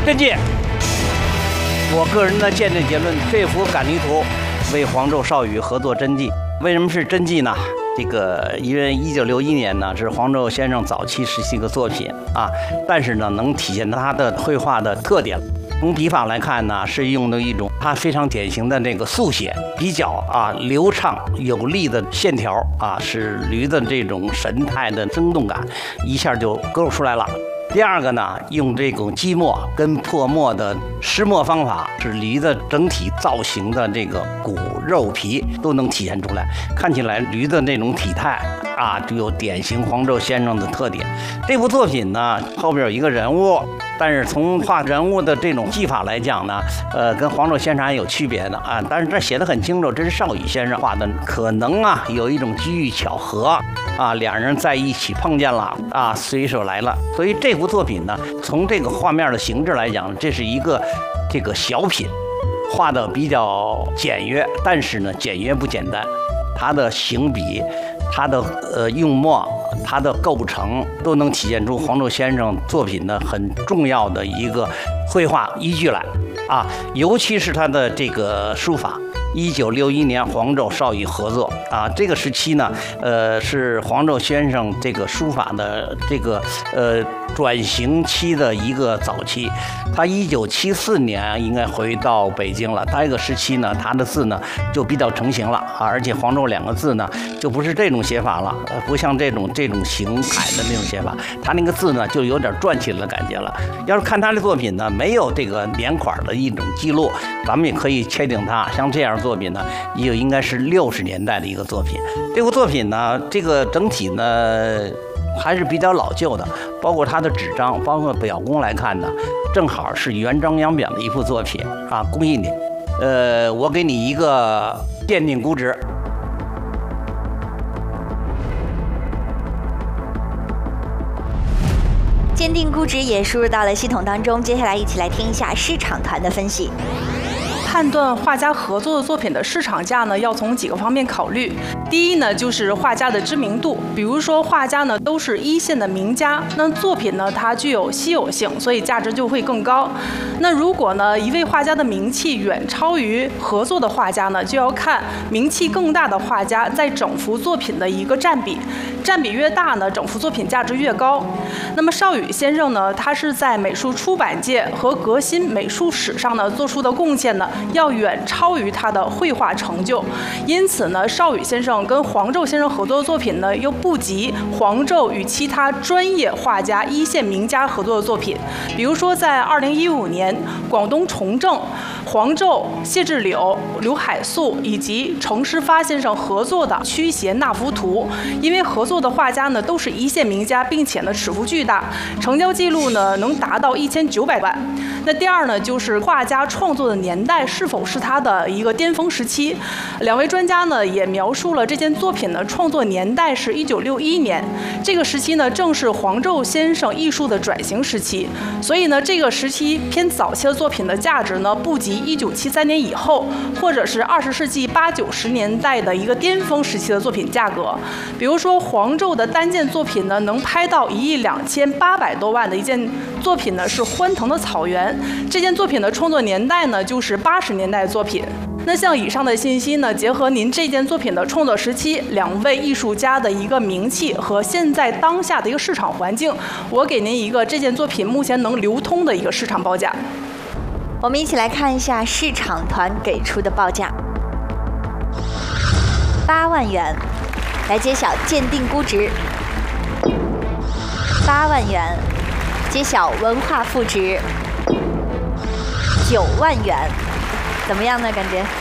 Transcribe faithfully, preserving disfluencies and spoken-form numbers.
真迹。我个人的鉴定结论，这幅赶泥图为黄胄少宇合作真迹。为什么是真迹呢？这个因为一九六一年呢是黄胄先生早期时期的作品啊，但是呢能体现他的绘画的特点。从笔法来看呢，是用的一种他非常典型的那个速写，比较啊流畅有力的线条啊，使驴的这种神态的生动感一下就勾出来了。第二个呢，用这种积墨跟破墨的施墨方法，使驴的整体造型的这个骨肉皮都能体现出来，看起来驴的那种体态啊，就有典型黄胄先生的特点。这部作品呢，后边有一个人物，但是从画人物的这种技法来讲呢，呃，跟黄胄先生还有区别的啊。但是这写得很清楚，这是少宇先生画的，可能啊有一种机遇巧合啊，两人在一起碰见了啊，随手来了。所以这部作品呢，从这个画面的形制来讲，这是一个这个小品，画的比较简约，但是呢，简约不简单，它的行笔，它的呃用墨，它的构成都能体现出黄胄先生作品的很重要的一个绘画依据来啊，尤其是他的这个书法。一九六一年黄胄少宇合作啊，这个时期呢，呃，是黄胄先生这个书法的这个呃转型期的一个早期。他一九七四年应该回到北京了，他这个时期呢，他的字呢就比较成型了啊，而且黄胄两个字呢就不是这种写法了，呃，不像这种这种行楷的那种写法，他那个字呢就有点转起来的感觉了。要是看他的作品呢，没有这个年款的一种记录，咱们也可以确定他像这样作品呢，也应该是六十年代的一个作品。这部作品呢，这个整体呢还是比较老旧的，包括它的纸张，包括表工来看呢，正好是原张扬表的一幅作品啊，恭喜你。呃，我给你一个鉴定估值。 鉴定估值也输入到了系统当中，接下来一起来听一下市场团的分析。 判断画家合作的作品的市场价呢，要从几个方面考虑。第一呢，就是画家的知名度，比如说画家呢都是一线的名家，那作品呢它具有稀有性，所以价值就会更高。那如果呢一位画家的名气远超于合作的画家呢，就要看名气更大的画家在整幅作品的一个占比，占比越大呢，整幅作品价值越高。那么少宇先生呢，他是在美术出版界和革新美术史上呢做出的贡献呢，要远超于他的绘画成就，因此呢，少宇先生跟黄胄先生合作的作品呢，又不及黄胄与其他专业画家、一线名家合作的作品。比如说，在二零一五年，广东崇正，黄胄、谢志柳、刘海粟以及程师发先生合作的《驱邪纳福图》，因为合作的画家呢都是一线名家，并且呢尺幅巨大，成交记录呢能达到一千九百万。那第二呢，就是画家创作的年代是否是他的一个巅峰时期。两位专家呢也描述了这件作品的创作年代是一九六一年，这个时期呢正是黄胄先生艺术的转型时期，所以呢这个时期偏早期的作品的价值呢不及一九七三年以后或者是二十世纪八九十年代的一个巅峰时期的作品价格。比如说黄胄的单件作品呢能拍到一亿两千八百多万的一件作品呢是欢腾的草原，这件作品的创作年代呢就是八十年代作品。那像以上的信息呢，结合您这件作品的创作时期、两位艺术家的一个名气和现在当下的一个市场环境，我给您一个这件作品目前能流通的一个市场报价。 我们一起来看一下市场团给出的报价，八万元。来揭晓鉴定估值，八万元。揭晓文化赋值，九万元。怎么样呢？感觉